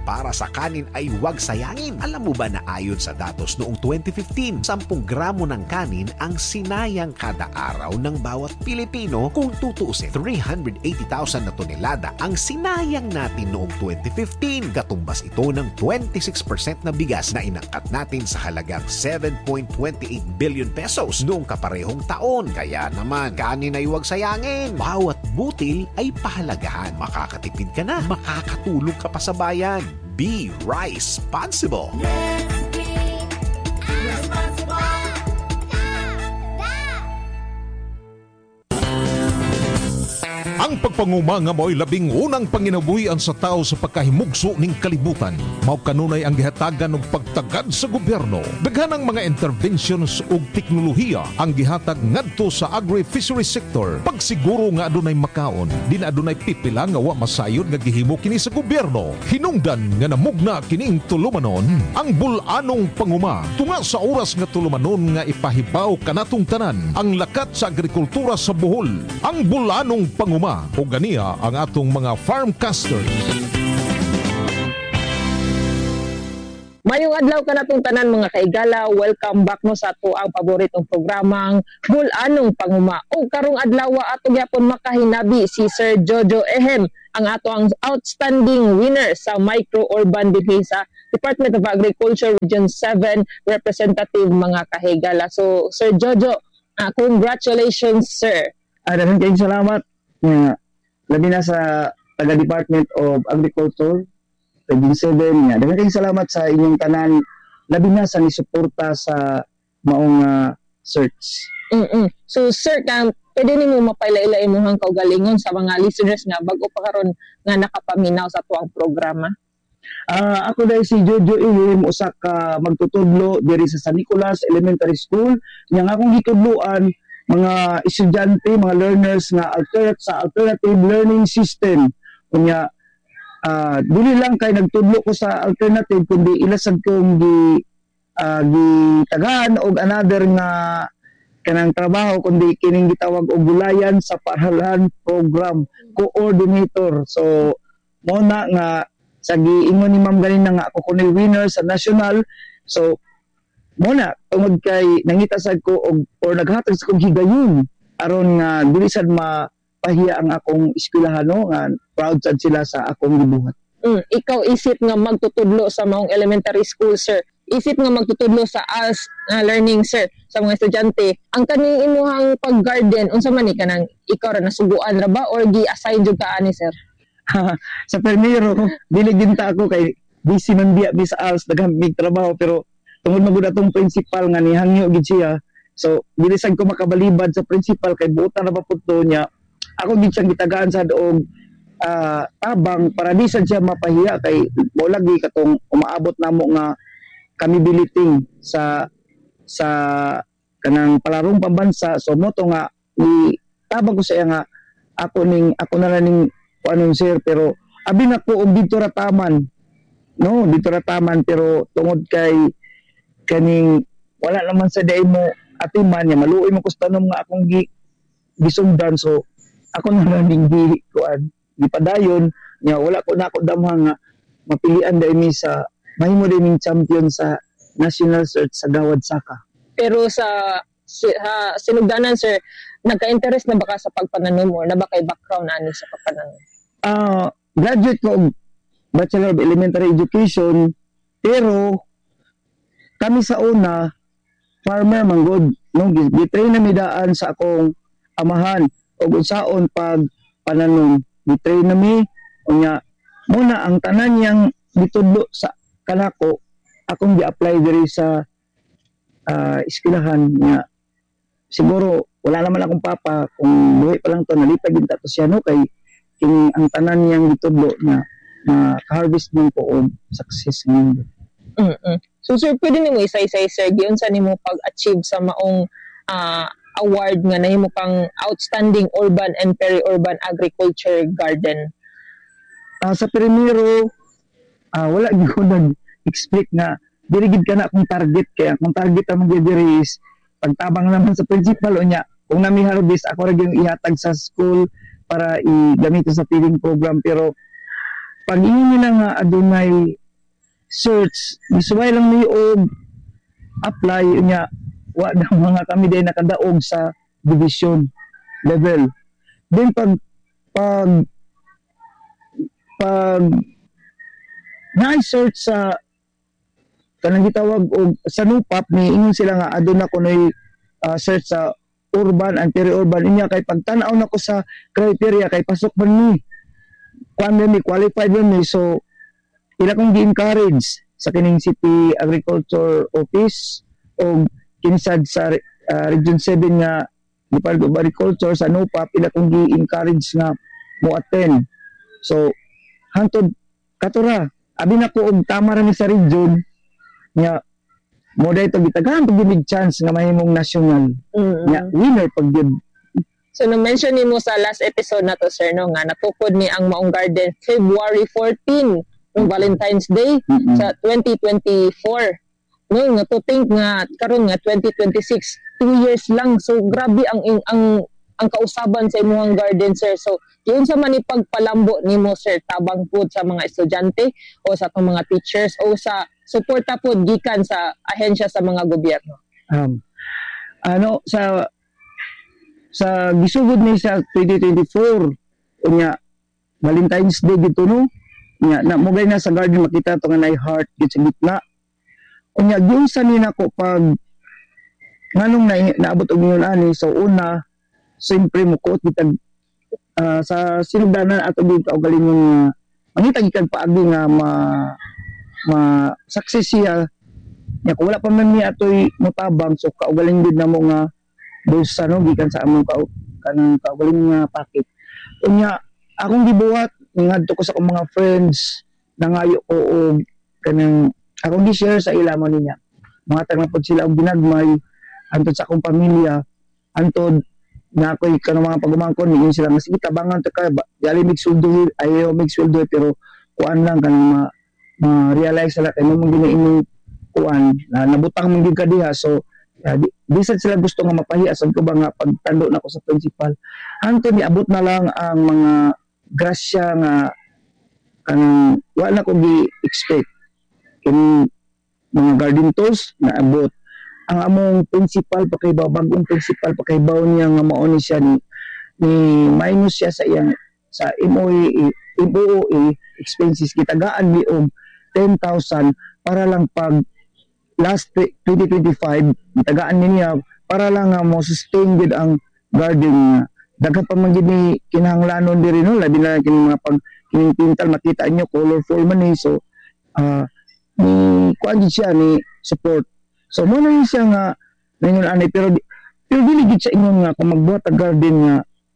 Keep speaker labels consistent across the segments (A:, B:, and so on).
A: para sa kanin ay huwag sayangin. Alam mo ba na ayon sa datos noong 2015, 10 gramo ng kanin ang sinayang kada araw ng bawat Pilipino? Kung tutuusin, 380,000 na tonelada ang sinayang natin noong 2015. Katumbas ito ng 26% na bigas na inangkat natin sa halagang 7.28 billion pesos noong kaparehong taon. Kaya naman, kanin ay huwag sayangin. Bawat butil ay pahalagahan. Makakatipid ka na, makakatulong ka pa sa bayan. Be responsible.
B: Let's be responsible.
C: Ang pagpanguma nga mo'y labing unang panginabuhian sa tao sa pagkahimugso ning kalibutan. Mao kanunay ang gihatagan og pagtagad sa gobyerno. Daghanang mga interventions ug teknolohiya ang gihatag ngadto sa agri-fishery sector. Pagsiguro nga adunay makaon, din adunay pipila nga wa masayod nga gihimo kini sa gobyerno. Hinungdan nga namugna kining tulumanon ang bulanong panguma. Tunga sa oras nga tulumanon nga ipahibaw kanatong tanan ang lakat sa agrikultura sa Bohol. Ang bulanong panguma o ganiya ang atong mga farmcasters.
D: Mayong adlaw ka natong tanan mga kaigala, welcome back mo sa ato ang paboritong programang Bulanong Panguma. O karong adlaw ato gyapon makahinabi si Sir Jojo Ehem, ang ato ang outstanding winner sa micro-urban dinhi sa Department of Agriculture Region 7 representative mga kahigala. So Sir Jojo, congratulations sir.
E: Daghang kayong salamat. Labi na sa taga-Department of Agriculture, Region 7 nga. Daghang kayong salamat sa inyong tanan, labi na sa nisuporta sa maong search.
D: So sir, pwede nimo mapaila-ila imuhang kaugalingon sa mga listeners nga bago pa karon nga nakapaminaw sa tuwang programa?
E: Ako dahil si Jojo Ihim, usa ka magtutudlo diri sa San Nicolas Elementary School. Yang akong gitudloan mga estudyante, mga learners nga sa alternative learning system. Kunya dili lang kay nagtudlo ko sa alternative kundi ilasad kong gitagaan og another nga kanang trabaho kundi kining gitawag og gulayan sa paaralan program coordinator. So mo na nga sa giingon ni Ma'am ganina nga ako kuno winner sa national. So muna tungod kay nangita sad ko or naghatag sa kong higayon aron nga dili sad mapahiya ang akong eskwelahan no nga proud sad sila sa akong gibuhat.
D: Ikaw isip nga magtutudlo sa maong elementary school sir. Isip nga magtutudlo sa ALS learning sir sa mga estudyante. Ang kaning imuhang pag-garden unsa man ni kanang ikaw ra nasuguan ra ba or gi-assign jud ka ani sir?
E: Sa primero dili ginta ako kay busy man biya sa ALS daghang mig trabaho pero tungod magud atong principal nga nihangyo gid siya. So dili sad ko makabalibad sa principal kay buotan ra ba pud niya. Ako gid siyang gitagaan sad og tabang para di sad siya mapahiya kay mo lagi katong umaabot namo nga kami biliting sa kanang palarong pambansa. So mo to nga ni tabang ko sa iya nga ako na lang ning kuanon sir pero abi na ko og dito ra taman. No, dito ra taman pero tungod kay kaning wala naman sa day mo atiman niya maluoy mo kustanom nga akong gisundan. So ako na lang ning gipadayon niya wala ko na ako damhang nga mapilian dai mi sa mahimo dai ming champion sa national search sa Gawad Saka.
D: Pero sa sinugdanan sir, nagka-interest na baka sa pagpananom or na ba kay background ani sa pagpananom?
E: Graduate ko og Bachelor of Elementary Education pero kami sa una farmer manggod no gitrain na midaan sa akong amahan og unsaon pag pananom. Gitrain na mi unya muna ang tanan yang ditudlo sa kanako akong gi-apply diri sa eskwelahan nga siguro wala naman akong papa kung buhay pa lang to nalipad din tato siya no kay king ang tanan yang ditudlo na harvest mo ko og success mo.
D: So sir, pwede nimo isa-isa sir giunsa nimo pag-achieve sa maong award nga nahimo kang outstanding urban and peri-urban agriculture garden?
E: Sa primero wala gyud ko nag-expect na dirigid ka na akong target kaya akong target naman diri is pagtabang naman sa principal unya kung nami harvest ako ra gyud ihatag sa school para igamit sa feeding program pero pag ingon nila nga adunay search, isuway lang ni og apply unya wa na mga kami din nakadaog sa division level. Then pag na-search sa kanang gitawag og sa NUPAP ni ingon sila nga aduna kunoy search sa urban and peri-urban inya kay pagtan-aw nako sa criteria kay pasok man ni kuan ni qualified man ni, so ila kong gi-encourage sa kining City Agriculture Office o kinsad sa Region 7 nga Department of Agriculture sa NUPAP, ila kong gi-encourage nga mo attend. So hantod katura abi na ko og tama ra ni sa region nya mo dayto gitaghan pag gid chance nga mahimong national nya winner pag gid.
D: So na-mention nimo sa last episode na to sir no nga natukod ni ang Maong Garden February 14 ng Valentine's Day sa 2024. No nga to think nga karon nga 2026, 2 years lang. So grabe ang kausaban sa imong garden sir. So yun sa man ipagpalambo nimo sir tabang pud sa mga estudyante o sa atong mga teachers o sa suporta pud gikan sa ahensya sa mga gobyerno.
E: Ano sa gisugod ni sa 2024 unya Valentine's Day dito no nya na mo na sa garden makita to nga nay heart gid sa gitna unya gyud sa nina ko pag nganong naabot og ingon ani. So una siyempre mo ko kitag sa sinugdanan ato gyud kaugalingon mangita gikan paagi nga ma success siya nya kung wala pa man ni atoy motabang so kaugaling gid namo nga dosa no gikan sa among kanang kaugaling nga packet unya akong gibuhat ngadto ko sa akong mga friends nangayo ko og kanang akong gi-share sa ila man niya mga tanang pod sila og ginagmay antod sa akong pamilya antod na ako'y kanang mga pagumangkon niyon sila nga sige tabangan to ka dali mix sweldo ayo mix sweldo pero kuan lang kanang ma-realize sila kay mo ginaingon kuan na nabutang man gid ka diha. So di sila gusto nga mapahiya sad ko ba nga pagtando na ko sa principal antod ni abot na lang ang mga grasya nga kanang wala ko gi-expect kini mga garden tools na abot ang among principal pakaybaw bagong principal pakaybaw niya nga mao ni siya ni minus siya sa iyang sa MOE expenses kitagaan ni og 10,000 para lang pag last 2025 tagaan niya para lang nga mo sustain gid ang garden daghan pa man gid ni kinahanglanon diri no labi na kini mga pag kining pintal makita nyo colorful man ni. So ni kuan gid siya ni support. So mo na siya nga ningon ani pero dili gid sa ingon nga kung magbuhat ang garden nga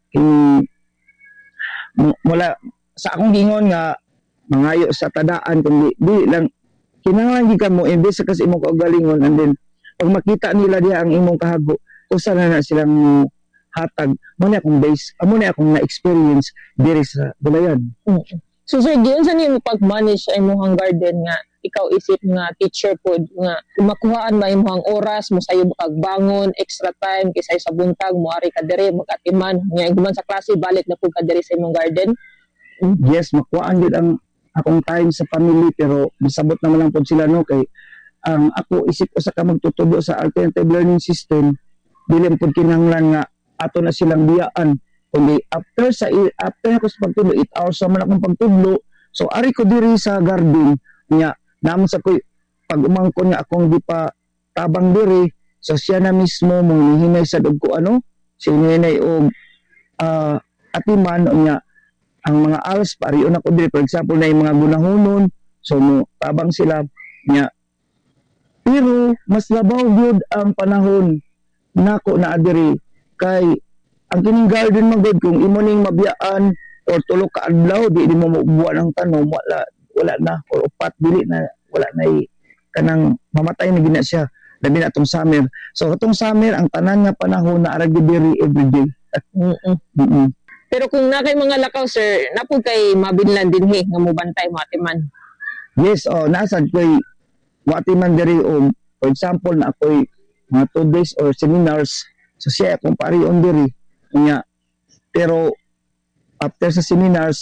E: wala sa akong gingon nga mangayo sa tadaan kundi di lang kinahanglan gid mo imbes sa kasi imong kaugalingon and then pag makita nila diha ang imong kahago usa na silang hatag mo na akong base amo na akong na-experience diri sa Bulayan.
D: So sir, giun sa nimo pag-manage sa imong garden nga ikaw isip nga teacher pod nga makuhaan ba imong oras mo sayo kag bangon extra time kisay sa buntag mo ari ka diri mag-atiman nya guman sa klase balik na pud ka diri sa imong garden.
E: Yes, makuhaan gid ang akong time sa family pero bisabot naman lang pod sila no kay ang ako isip ko sa ka magtutubo sa alternative learning system dili pod kinahanglan nga ato na silang biyaan kundi after ako sa pagtudlo 8 hours man akong pagtudlo so ari ko diri sa garden nya naman sa koy pag umangkon nga akong di pa tabang diri so siya na mismo mong hinay sa dugko ano siya hinay og atiman nya ang mga als pariyon ako diri for example na yung mga gunahonon so mo tabang sila nya pero mas labaw gyud ang panahon nako na adiri kay ang kining garden magod kung imo ning mabiyaan or tulo ka adlaw di mo mabuwan ang tanom wala na or upat dili na wala na kanang mamatay na gina siya labi na tong summer so katong summer ang tanan nga panahon na ara gyud diri everyday.
D: Pero kung na kay mga lakaw sir napud kay mabinlan dinhi nga mobantay mo atiman.
E: Yes nasad koy watiman diri og for example na ako'y mga 2 days or seminars so siya akong pariyon diri nya pero after sa seminars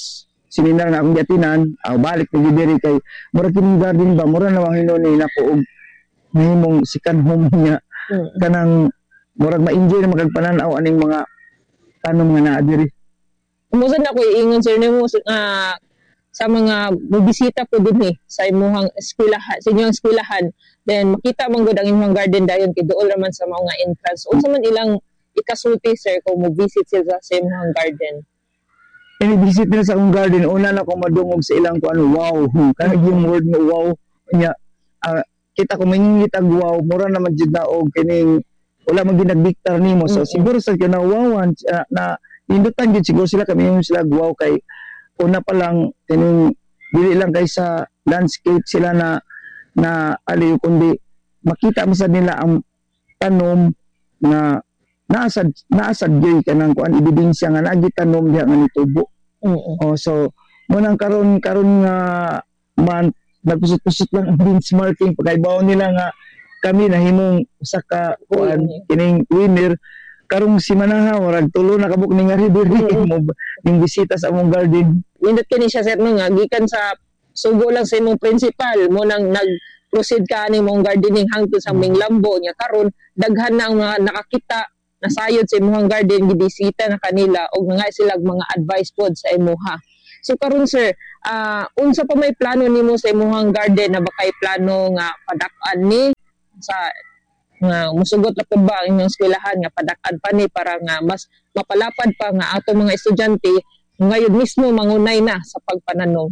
E: seminar na akong giatinan, balik na diri kay mura kining garden ba mura na hinuni nako og mahimong second home niya kanang murag ma-enjoy na magagpananaw aning mga tanom nga naa diri.
D: Umusan ako iingon sir nimo sa mga bibisita po din sa imong eskwelahan, sa inyong eskwelahan, then makita man gud ang imong garden dayon kay duol naman sa mga entrance. Unsa man ilang ikasulti sir kung mo visit sila sa imong garden?
E: Visit nila sa akong garden, una na akong madungog sa ilang kung ano, wow. Kanag yung word mo, wow. Kanya, kita ko mangingitag wow, mura naman dyan na og kining, wala man ginagbiktar nimo. So, siguro sa kina wowan, na indutan dyan, siguro sila kami yung sila wow kay, una pa lang, kining, dili lang kay sa landscape sila na aliw, kundi makita mo sa nila ang tanom na naasad gyud kanang kuan ebidensya nga nagitanom diha nga nitubo. So mo nang karon nga man nagpusot-pusot lang ang benchmarking pagkaibaw nila nga kami nahimong usa ka kuan kining winner karong si Manaha murag tulo na kabuk ning diri ning bisita sa among garden.
D: Nindot kini siya sir no nga gikan sa sugo lang sa imong principal mo nang nag-proceed ka ani mong gardening hangtod sa ming lambo nya karon daghan na ang mga nakakita nasayod sa imuhang garden gibisita na kanila og nga sila mga advice pod sa imuha. So karon sir, unsa pa may plano nimo sa imuhang garden na bakay plano nga padak-an ni sa nga musugot na pud ba ang inyong eskwelahan nga padak-an pa ni para nga mas mapalapad pa nga ato mga estudyante ngayon mismo mangunay na sa pagpananom.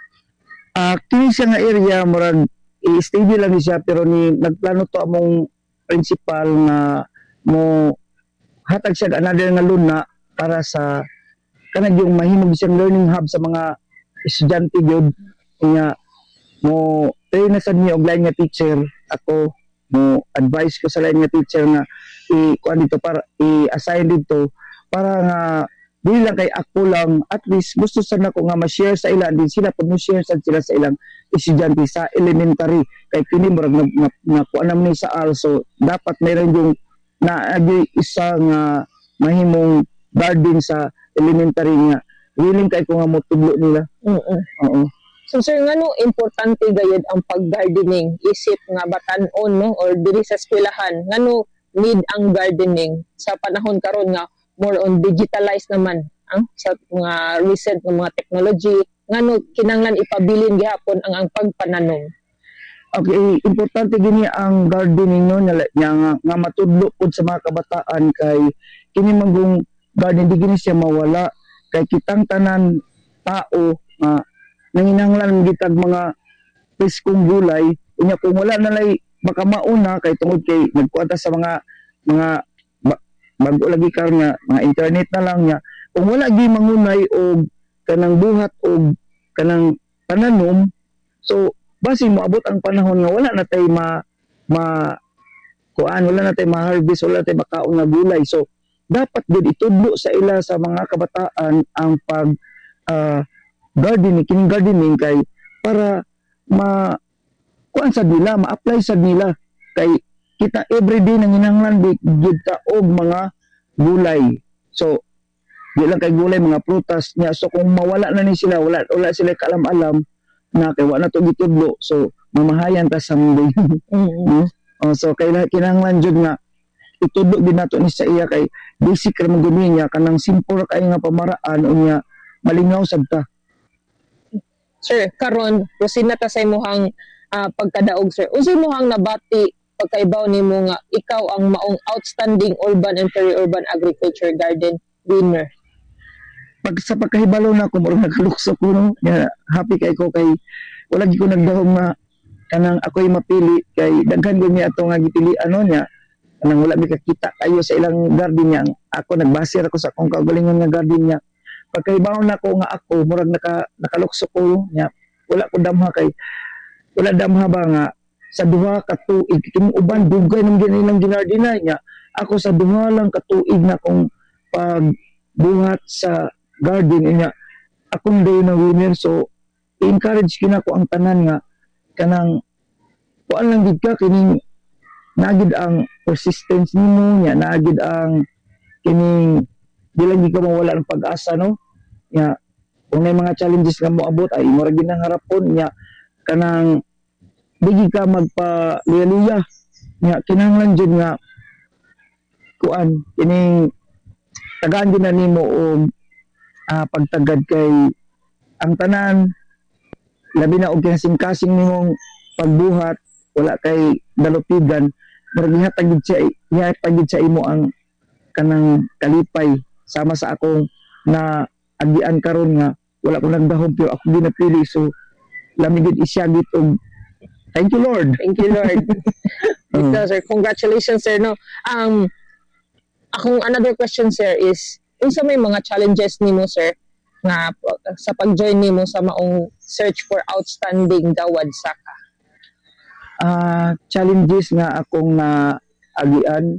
E: Kini siya nga area murag i-stable lang siya pero ni nagplano to among principal nga mo hatag siya another nga luna para sa kanang yung mahimong siyang learning hub sa mga estudyante gyud nga mo train na sad niya og lain nga teacher ako mo advice ko sa lain nga teacher nga kuan dito para i-assign dito para nga dili lang kay ako lang at least gusto sad nako nga ma-share sa ila din sila pud mo share sad sila sa ilang estudyante sa elementary kay kini murag na kuan naman ni sa also dapat mayroon yung na isa nga mahimong garden sa elementary nga willing kay ko nga motudlo nila. Oo.
D: So sir ngano importante gayud ang pag-gardening isip nga batan-on no or diri sa eskwelahan ngano need ang gardening sa panahon karon nga more on digitalized naman sa mga recent nga mga technology ngano kinahanglan ipabilin gihapon ang pagpananom.
E: Okay, importante gini ang gardening no nga matudlo pud sa mga kabataan kay kini manggong garden di gini siya mawala kay kitang tanan tao nga nanginahanglan gitag mga piskong gulay unya kung wala na lay baka mauna kay tungod kay nagkuanta sa mga bago lagi karon nga mga internet na lang nya kung wala gi mangunay og kanang buhat og kanang pananom so basin moabot ang panahon nga wala na tay wala na tay ma-harvest, wala na tay makaon nga gulay. So dapat gud itudlo sa ila sa mga kabataan ang pag kining gardening kay para kuan sa nila, ma-apply sa nila kay kita everyday nanginahanglan gid ta og mga gulay. So di lang kay gulay mga prutas niya. So kung mawala na ni sila, wala sila kaalam-alam na kay wala to gitudlo so mamahayan ta someday. So kinahanglan jud nga itudlo din nato ni sa iya kay basic ra man niya kanang simple ra kay nga pamaraan unya malingaw sad ta.
D: Sir karon proceed na ta sa imong pagkadaog sir. Unsa imong nabati pagkaibaw nimo nga ikaw ang maong outstanding urban and peri-urban agriculture garden winner?
E: Pag sa pagkahibalo na ko murag nakalukso ko no happy kay ko kay wala gi ko nagdahom nga kanang ako'y mapili kay daghan gyud niya ato nga gipilian niya kanang wala mi kakita kayo sa ilang garden niya ako nagbasir ako sa akong kaugalingon nga garden niya pagkahibaw na ko nga ako murag nakalukso ko niya wala ko damha kay wala damha ba nga sa duha ka tuig kini uban dugay nang ginilang ginardina niya ako sa duha lang ka tuig na kong pagbuhat sa garden niya akong day na winner so encourage kina ko ang tanan nga kanang kuan lang gid ka kining nagid ang persistence nimo nya nagid ang kining di lang gid ka mawala ng pag-asa no nya kung may mga challenges nga moabot ay imo ra ginangharapon nya kanang digi ka magpa liya nya kinahanglan jud nga kuan kining tagaan din na nimo og pagtagad kay ang tanan labi na og kinasing-kasing nimong pagbuhat wala kay dalupigan murag ihatag gid sa imo ang kanang kalipay sama sa akong na agian karon nga wala ko nagdahom pero ako ginapili so lamigid isyagit og thank you Lord.
D: Thank you, Lord. Ito, sir. Congratulations, sir. No? Akong another question, sir, is unsa may mga challenges nimo, sir, nga sa pag-join nimo sa maong search for outstanding Dawad Saka?
E: Challenges nga akong na agian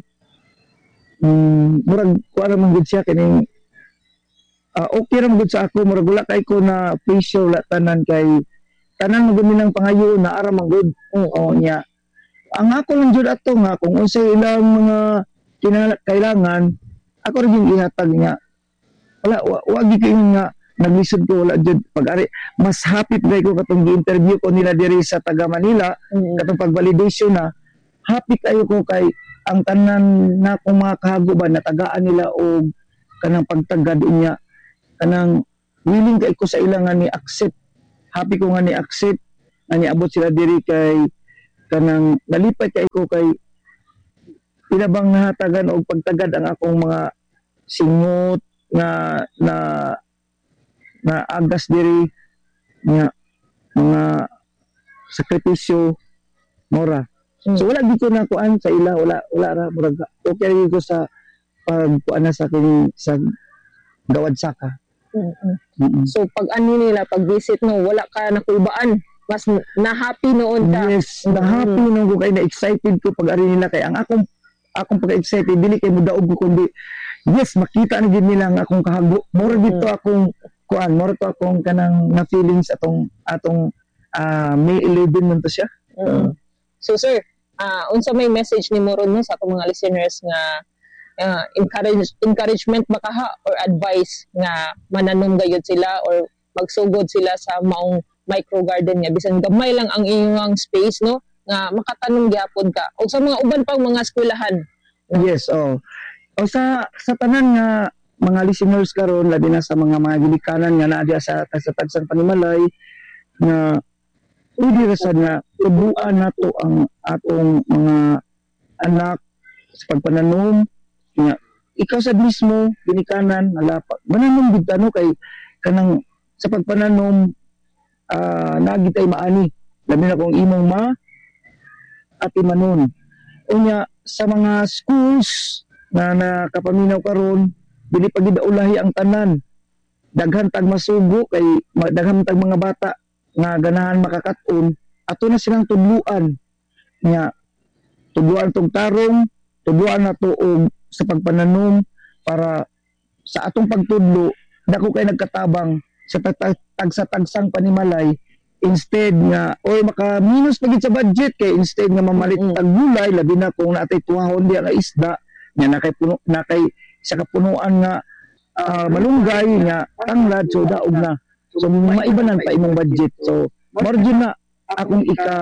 E: murag kuara man gud siya kining okay ra man gud sa ako murag wala kay ko na pressure wala tanan kay tanan maguminang pangayo na ara man gud oo nya ang ako lang jud ato nga kung unsay ilang mga kinakailangan ako rin yung ihatag niya wala wag gyud nga naglisod ko wala jud pag-ari mas happy pa ko katong gi-interview ko nila diri sa taga Manila katong pag-validation na happy kayo ko kay ang tanan na kung mga kahago ba natagaan nila og kanang pagtagad niya kanang willing kay ko sa ilang ni accept happy ko nga ni accept nga niabot sila diri kay kanang nalipay kay ko kay pinabang nahatagan og pagtagad ang akong mga singot na agas diri nga mga sakripisyo mora so wala gid ko na kuan sa ila wala ra murag okay gid ko sa pagkuan sa king sa Dawad Saka.
D: So pag ano nila pag visit no wala ka nakuibaan mas na happy noon ka.
E: Yes, na happy noon ko kay na excited ko pag ari nila kay ang akong pagka-excited dili kay mudaog ko kundi yes makita na gid nila ang akong kahago. Mura dito akong kuan, mura to akong kanang na feelings atong May 11 man to siya.
D: So sir, unsa may message ni mo ron no sa atong mga listeners nga encouragement makaha or advice nga mananom gayud sila or magsugod sila sa maong micro garden nga bisan gamay lang ang inyong space no nga makatanom gyapon ka o sa mga uban pang mga eskwelahan.
E: Yes, o sa tanan nga mga listeners karon labi na sa mga gilikanan nga naa sa tagsa-tagsang panimalay nga pwede ra sad nga tubuan nato ang atong mga anak sa pagpananom nga ikaw sa mismo ginikanan nalapat mananom gid no kay kanang sa pagpananom nagitay maani labi na kung imong ati manon unya sa mga schools na nakapaminaw karon dili pa gid ulahi ang tanan daghan tag masugo kay daghan tag mga bata nga ganahan makakat-on ato na silang tudluan nya tudluan tong tarong tudluan nato og sa pagpananom para sa atong pagtudlo dako kay nagkatabang sa tagsa-tagsang panimalay instead nga oy maka minus pa gid sa budget kay instead nga mamalit tag gulay labi na kung natay tuhon diya nga isda nya nakay sa kapunuan nga malunggay nga tanglad so daog na so maibanan pa imong budget so margin na akong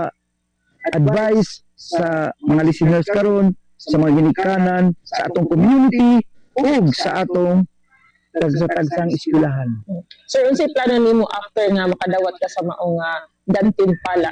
E: advice sa mga listeners karon sa mga ginikanan sa atong community ug sa atong tagsa-tagsang eskwelahan.
D: Sir, unsay plano nimo after nga makadawat ka sa maong gantimpala?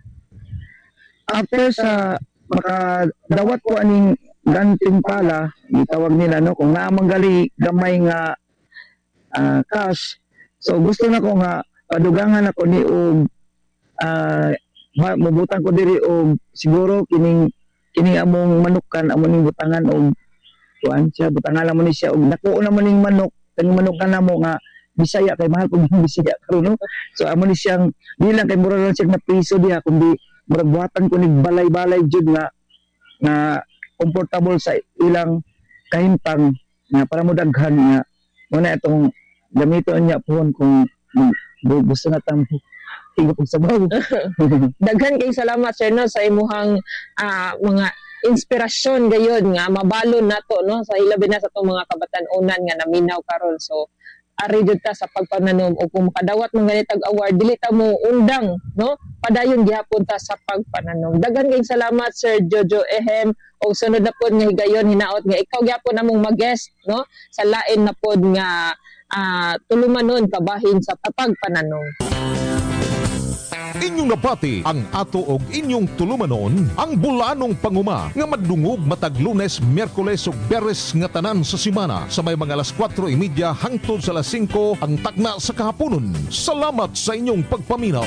E: After sa makadawat ko aning gantimpala, gitawag nila no kung naamanggali gamay nga cash. So gusto na ko nga padugangan ako ni og mabutan ko diri og siguro kining among manukan among ning butangan og kuan siya butangan lamon ni siya og nakuo naman ning manok kaning manukan namo nga Bisaya kay mahal pud yung Bisaya karon no so amo ni siyang di lang kay mura lang siya na piso diha kundi murag buhatan ko ni balay-balay jud nga comfortable sa ilang kahimtang nga para mo daghan nga muna itong gamiton niya pohon kung gusto na tang tingog sa bawo.
D: Daghan kay salamat sir no sa imuhang mga inspirasyon gayon nga mabalon nato no sa hilabi na sa tong mga kabatan-onan nga naminaw karon so ari jud ta sa pagpananom o kung makadawat mo ganitag award dili ta mo undang no padayon gihapon ta sa pagpananom. Daghan kayong salamat Sir Jojo Ehem o sunod na pod nga higayon hinaot nga ikaw gyapon namong mag-guest no sa lain na pod nga tulumanon kabahin sa pagpananom.
C: Inyong napati ang ato og inyong tulumanon ang bulanong panguma nga madungog matag Lunes, Miyerkules ug Beres nga tanan sa semana sa may mga alas 4:30 hangtod sa alas 5 ang tagna sa kahaponon. Salamat sa inyong pagpaminaw.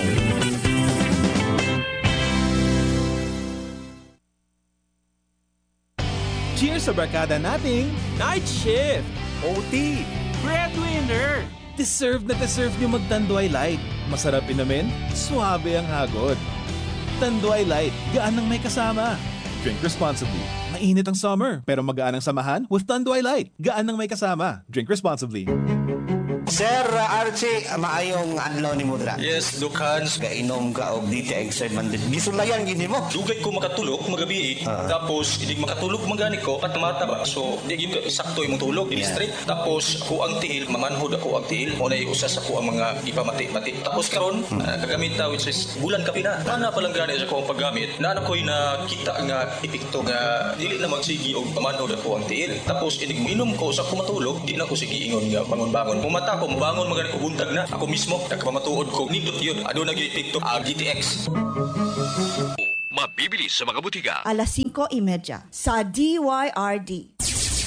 F: Cheers sa barkada nating Night Shift, OT, Breadwinner. Deserve na deserve nyo magtanduay light. Masarap inumin, suabe ang hagod. Tanduay light, gaan ng may kasama. Drink responsibly. Mainit ang summer, pero magaan ang samahan with Tanduay light. Gaan ng may kasama. Drink responsibly.
G: Sir Archie, maayong adlaw ni Mudra.
H: Yes, Dukhan.
G: Gainom ka og dito exert man din. Gisulayan gini mo.
H: Dugay ko makatulog magabi tapos hindi makatulog magani ko patamata ba. So di gid sakto imong tulog ini straight. Tapos ako ang tiil, mamanhod ako ang tiil. Mo na usa sa ko ang mga ipamati-mati. Tapos karon kagamit ta which is bulan kapi na. Ana pa lang gani sa ko ang paggamit. Na ko'y nakita nga epekto nga dili na magsigi og mamanhod ako ang tiil. Tapos inig minom ko sa ko matulog, di na ko sige ingon nga bangon-bangon. Pumata ko mabangon magani ko buntag na. Ako mismo nagpamatuod ko nindot yun. Ano nag-epekto? GTX.
A: Mabibili sa mga butika.
I: Alas 5:30 sa DYRD.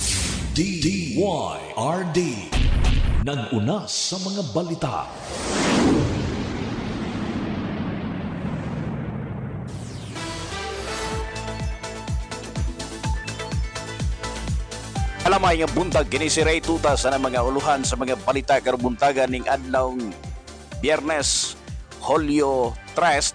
A: DYRD. Nag-una sa mga balita.
J: Alamay nga buntag kini si Ray Tuta sa mga uluhan sa mga balita karong buntagan ning adlaw Biyernes, Hulyo 3,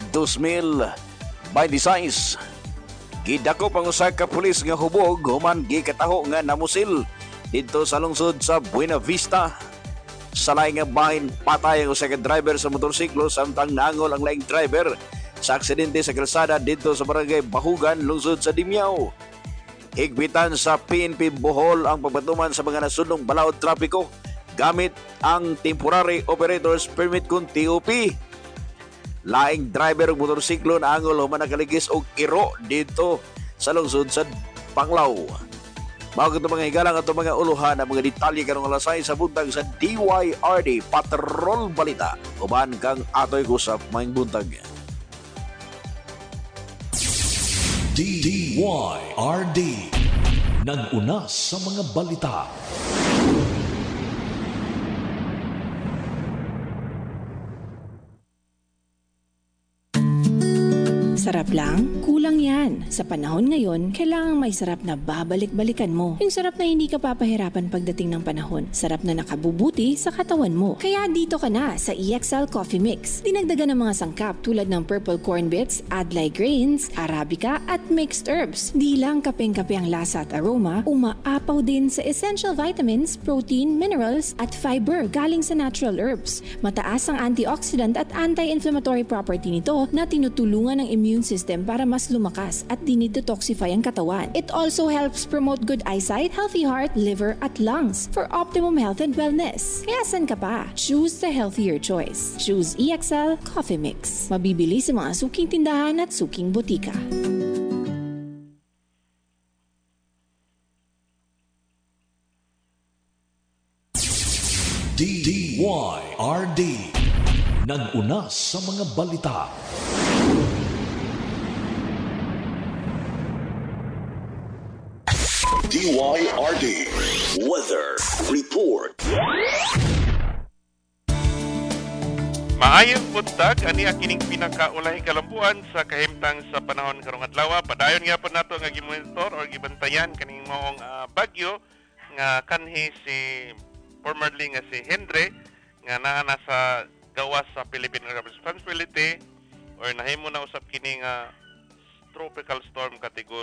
J: 2026. Gidako pang usa ka pulis nga hubog human gikataho nga namusil dito sa lungsod sa Buena Vista. Sa laing nga bahin patay ang usa ka driver sa motorsiklo samtang naangol ang laing driver sa aksidente sa kalsada dito sa barangay Bahugan, lungsod sa Dimiao. Higpitan sa PNP Bohol ang pagbatuman sa mga nasunong balaod trapiko gamit ang Temporary Operators Permit kung TOP. Laing driver ng motorsiklo na angol human nakaligis og iro dito sa lungsod sa Panglao. Mao kito mga higalang ato mga uluhan ang mga detalye karong alas 6 sa buntag sa DYRD Patrol Balita. Uban kang atoy kusap maing buntag.
A: DYRD. Nag-una sa mga balita.
K: Sarap lang? Kulang yan. Sa panahon ngayon, kailangang may sarap na babalik-balikan mo. Yung sarap na hindi ka papahirapan pagdating ng panahon. Sarap na nakabubuti sa katawan mo. Kaya dito ka na sa EXL Coffee Mix. Dinagdagan ng mga sangkap tulad ng purple corn bits, adlay grains, arabica at mixed herbs. Di lang kapeng-kape ang lasa at aroma, umaapaw din sa essential vitamins, protein, minerals at fiber galing sa natural herbs. Mataas ang antioxidant at anti-inflammatory property nito na tinutulungan ng immune system para mas lumakas at dinidetoxify ang katawan. It also helps promote good eyesight, healthy heart, liver at lungs for optimum health and wellness. Kaya san ka pa? Choose the healthier choice. Choose EXL Coffee Mix. Mabibili sa mga suking tindahan at suking botika.
A: DYRD. Nag-una sa mga balita. DYRD Weather Report.
L: Maayong buntag ani kining pinakaulay kalambuan sa kahimtang sa panahon karong adlaw. Padayon nga po nato nga gimonitor or gibantayan kaning maong bagyo nga kanhi si formerly nga si Henry nga naa na sa gawas sa Philippine Responsibility or nahimo na usab kini nga tropical storm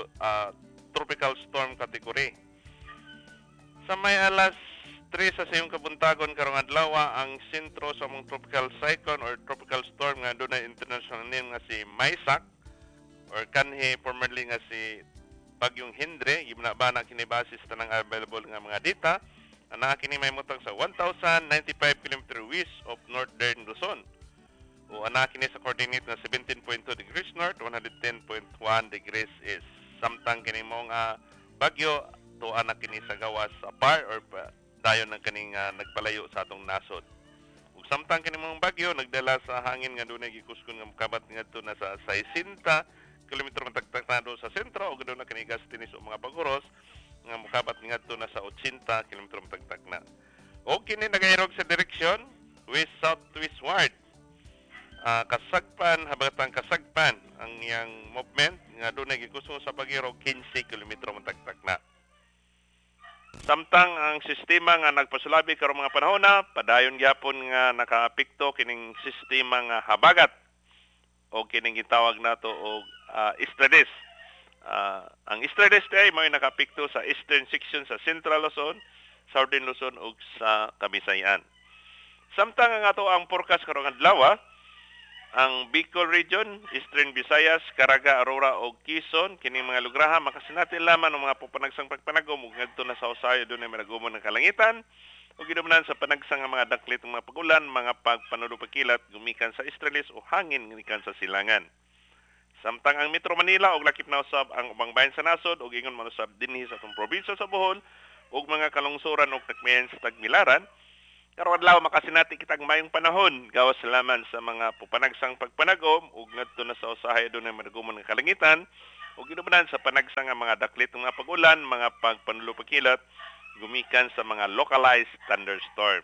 L: category. Sa may alas 3 sa sayong kabuntagon karong adlaw ang sentro sa mong tropical cyclone or tropical storm nga dunay international name nga si Maisak or kanhi formerly nga si Bagyong Hendre. Gibnabana kini basis tanang available nga mga data Ana kini may mutang sa 1,095 km west of northern Luzon. O ana kini sa coordinate na 17.2 degrees north, 110.1 degrees east. Samtang kini mong bagyo tuwa na kini sa gawas sa par or dayon ng kaning nagpalayo sa atong nasod. Ug samtang kini mong bagyo nagdala sa hangin nga dunay gikuskon nga mokabat ngadto na sa 60 kilometro matagtag na sa sentro ug aduna kini gas tinis o mga baguros nga mokabat ngadto na sa 80 kilometro matagtag na. O kini nagairog sa direksyon west southwestward. Kasagpan habatang kasagpan ang iyang movement nga dunay gikuso sa pagirog 15 kilometro matagtag na. Samtang ang sistema nga nagpasulabi karong mga panahon na padayon gyapon nga nakaapekto kining sistema nga habagat o kining gitawag nato og Estrades. Ang Estrades ay may nakaapekto sa eastern section sa Central Luzon, Southern Luzon ug sa Kabisayan. Samtang ang ato ang forecast karong adlaw, ang Bicol Region, Eastern Visayas, Caraga, Aurora ug Quezon kini mga lugraha makasinatin lamang ng mga pupanagsang pagpanagom ug ngadto na sa usayo dunay managumon ng kalangitan ug gidumanan sa panagsang nga mga daklit ng mga pagulan, mga pagpanulupagkilat gumikan sa Estrelles o hangin gikan sa silangan. Samtang ang Metro Manila ug lakip na usab ang ubang bahin sa nasod ug ingon man usab dinhi sa atong probinsya sa Bohol ug mga kalungsuran ug takmayan sa Tagbilaran. Karong adlaw makasinati kitang mayong panahon gawas laman sa mga pupanagsang pagpanagom ug ngadto na sa usahay dunay managumon nga kalangitan ug gidumanan sa panagsang nga mga daklit nga pagulan, mga pagpanulupagkilat gumikan sa mga localized thunderstorm.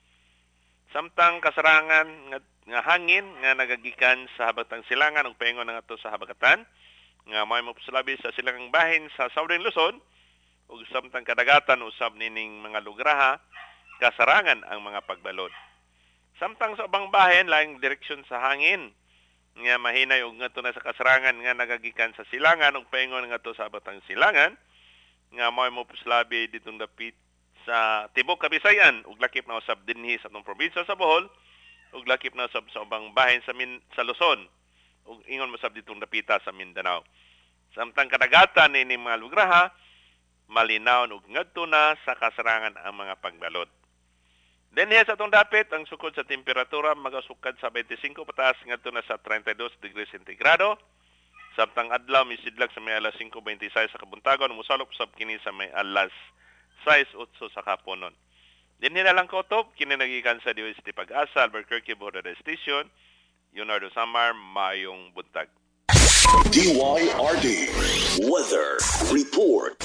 L: Samtang kasarangan nga hangin nga nagagikan sa habatang silangan ug paingon ngadto sa habagatan nga may mopsulabi sa silangang bahin sa Southern Luzon ug samtang kadagatan usab nining mga lugraha kasarangan ang mga pagbalod. Samtang sa ubang bahin laing direksyon sa hangin nga mahinay ug ngadto na sa kasarangan nga nagagikan sa silangan ug paingon ngadto sa batang silangan nga mao mo puslabi ditong dapit sa tibok Kabisayan ug lakip na usab dinhi sa atong probinsya sa Bohol ug lakip na usab sa ubang bahin sa Luzon ug ingon mo usab ditong dapita sa Mindanao. Samtang kadagatan ni mga lugraha malinaw ug ngadto na sa kasarangan ang mga pagbalod. Dinhi sa atong dapit ang sukod sa temperatura magasukad sa 25 pataas ngadto na sa 32 degrees centigrado. Samtang adlaw misidlag sa may alas 5:26 sa kabuntagon musalop usab kini sa may alas 6:08 sa kaponon. Dinhi na lang kotob kini nagikan sa DOST Pag-asa Albuquerque Border Station. Leonardo Samar, mayong buntag.
M: DYRD Weather Report.